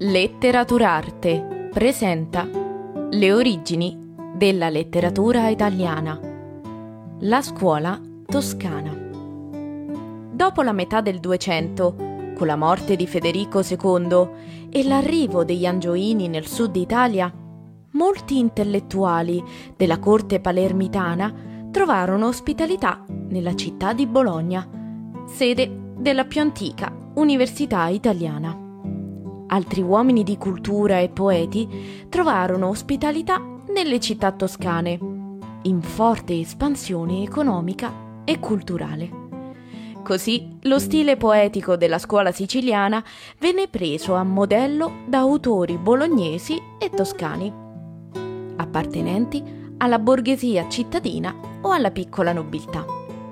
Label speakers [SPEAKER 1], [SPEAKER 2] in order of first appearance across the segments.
[SPEAKER 1] Letteraturarte presenta le origini della letteratura italiana. La scuola toscana. Dopo la metà del 200, con la morte di Federico II e l'arrivo degli Angioini nel sud Italia, molti intellettuali della corte palermitana trovarono ospitalità nella città di Bologna, sede della più antica università italiana. Altri uomini di cultura e poeti trovarono ospitalità nelle città toscane, in forte espansione economica e culturale. Così lo stile poetico della scuola siciliana venne preso a modello da autori bolognesi e toscani, appartenenti alla borghesia cittadina o alla piccola nobiltà.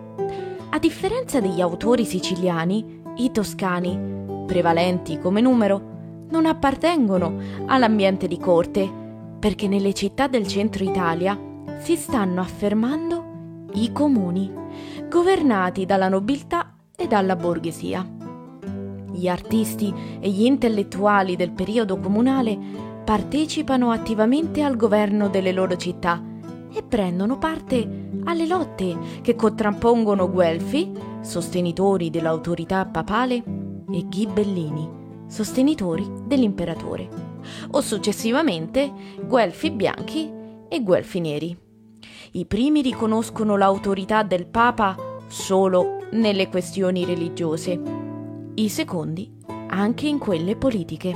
[SPEAKER 1] A differenza degli autori siciliani, i toscani, prevalenti come numero, non appartengono all'ambiente di corte, perché nelle città del centro Italia si stanno affermando i comuni, governati dalla nobiltà e dalla borghesia. Gli artisti e gli intellettuali del periodo comunale partecipano attivamente al governo delle loro città e prendono parte alle lotte che contrappongono Guelfi, sostenitori dell'autorità papale, e Ghibellini, sostenitori dell'imperatore, o successivamente Guelfi bianchi e Guelfi neri. I primi riconoscono l'autorità del Papa solo nelle questioni religiose, i secondi anche in quelle politiche.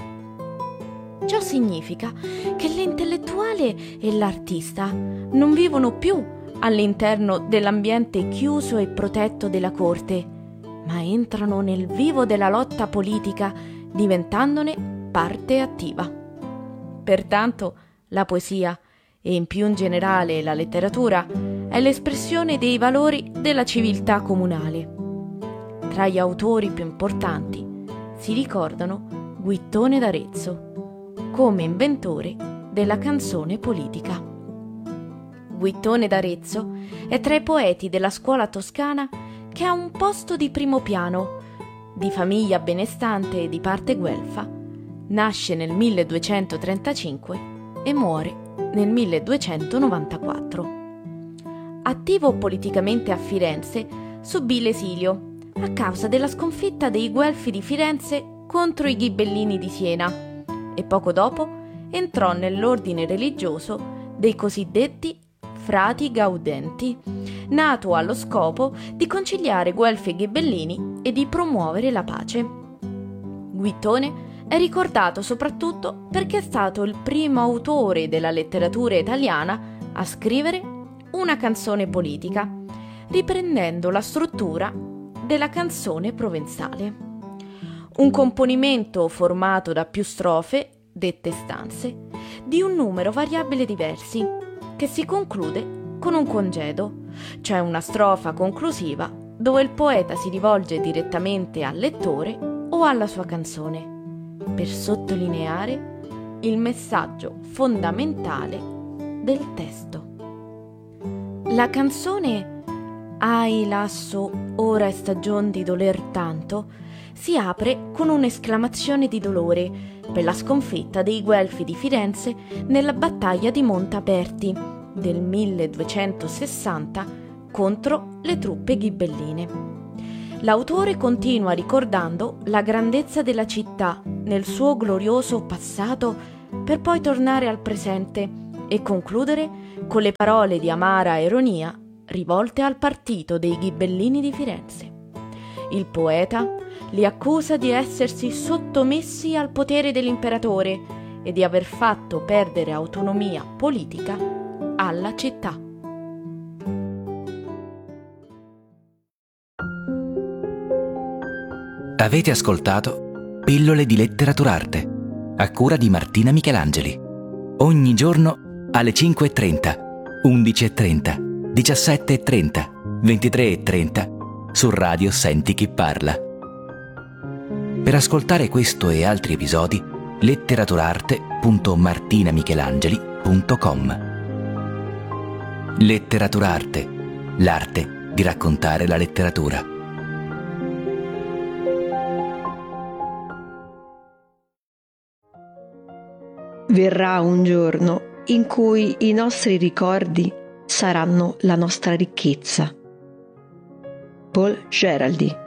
[SPEAKER 1] Ciò significa che l'intellettuale e l'artista non vivono più all'interno dell'ambiente chiuso e protetto della corte, ma entrano nel vivo della lotta politica, diventandone parte attiva. Pertanto, la poesia, e in più in generale la letteratura, è l'espressione dei valori della civiltà comunale. Tra gli autori più importanti si ricordano Guittone d'Arezzo, come inventore della canzone politica. Guittone d'Arezzo è tra i poeti della scuola toscana che ha un posto di primo piano. Di famiglia benestante e di parte guelfa, nasce nel 1235 e muore nel 1294. Attivo politicamente a Firenze, subì l'esilio a causa della sconfitta dei Guelfi di Firenze contro i Ghibellini di Siena e poco dopo entrò nell'ordine religioso dei cosiddetti Frati Gaudenti, nato allo scopo di conciliare Guelfi e Ghibellini e di promuovere la pace. Guittone è ricordato soprattutto perché è stato il primo autore della letteratura italiana a scrivere una canzone politica, riprendendo la struttura della canzone provenzale. Un componimento formato da più strofe, dette stanze, di un numero variabile diversi, che si conclude con un congedo, cioè una strofa conclusiva dove il poeta si rivolge direttamente al lettore o alla sua canzone, per sottolineare il messaggio fondamentale del testo. La canzone «Ahi lasso, ora è stagion di doler tanto» si apre con un'esclamazione di dolore per la sconfitta dei Guelfi di Firenze nella battaglia di Montaperti del 1260 contro le truppe ghibelline. L'autore continua ricordando la grandezza della città nel suo glorioso passato per poi tornare al presente e concludere con le parole di amara ironia rivolte al partito dei Ghibellini di Firenze. Il poeta li accusa di essersi sottomessi al potere dell'imperatore e di aver fatto perdere autonomia politica alla città.
[SPEAKER 2] Avete ascoltato Pillole di Letteraturarte, a cura di Martina Michelangeli. Ogni giorno alle 5:30, 11:30, 17:30, 23:30 su Radio Senti Chi Parla. Per ascoltare questo e altri episodi, letteraturarte.martinamichelangeli.com. Letteraturarte, l'arte di raccontare la letteratura.
[SPEAKER 3] Verrà un giorno in cui i nostri ricordi saranno la nostra ricchezza. Paul Geraldy.